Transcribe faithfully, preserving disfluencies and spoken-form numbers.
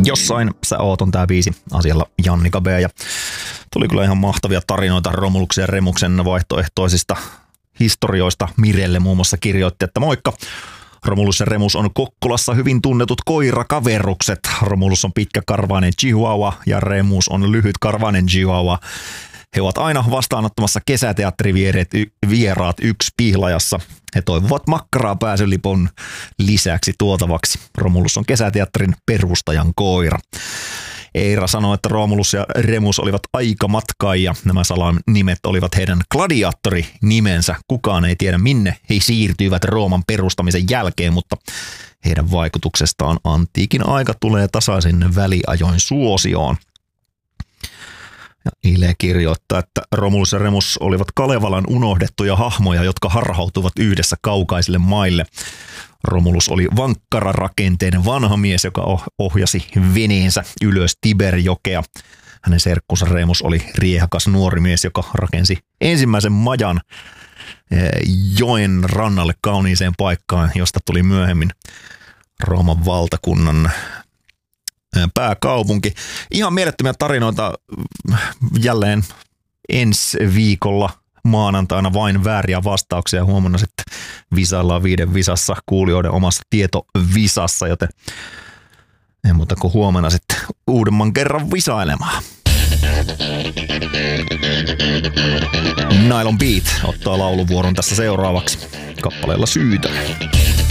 Jossain sä oot on tää biisi asialla Jannika B. Ja tuli kyllä ihan mahtavia tarinoita Romuluksen ja Remuksen vaihtoehtoisista historioista. Mirelle muun muassa kirjoitti, että moikka. Romulus ja Remus on Kokkolassa hyvin tunnetut koirakaverukset. Romulus on pitkäkarvainen chihuahua ja Remus on lyhytkarvainen chihuahua. He ovat aina vastaanottamassa kesäteatterivieraat yksi Pihlajassa. He toivovat makkaraa pääsylipun lisäksi tuotavaksi. Romulus on kesäteatterin perustajan koira. Eira sanoi, että Romulus ja Remus olivat aikamatkaajia. Nämä salan nimet olivat heidän gladiaattorinimensä. Kukaan ei tiedä minne he siirtyivät Rooman perustamisen jälkeen, mutta heidän vaikutuksestaan antiikin aika tulee tasaisin väliajoin suosioon. Ja Ile kirjoittaa, että Romulus ja Remus olivat Kalevalan unohdettuja hahmoja, jotka harhautuvat yhdessä kaukaisille maille. Romulus oli vankkara-rakenteinen vanha mies, joka ohjasi veneensä ylös Tiberjokea. Hänen serkkunsa Remus oli riehakas nuori mies, joka rakensi ensimmäisen majan joen rannalle kauniiseen paikkaan, josta tuli myöhemmin Rooman valtakunnan pääkaupunki. Ihan mielettömiä tarinoita jälleen ensi viikolla maanantaina vain vääriä vastauksia. Huomenna sitten visaillaan viiden visassa kuulijoiden omassa tietovisassa, joten ei muuta kuin huomenna sitten uudemman kerran visailemaan. Nylon Beat ottaa lauluvuoron tässä seuraavaksi kappaleella Syytä.